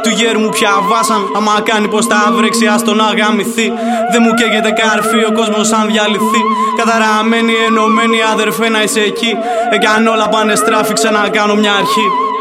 του γέρου μου πια βάσαν. Άμα κάνει πως τα βρέξει, ας τον αγαμηθεί. Δεν μου καίγεται καρφί, ο κόσμος αν διαλυθεί. Καταραμένοι, ενωμένοι, αδερφέ να είσαι εκεί. Εάν όλα πάνε στράφη, ξανακάνω μια αρχή.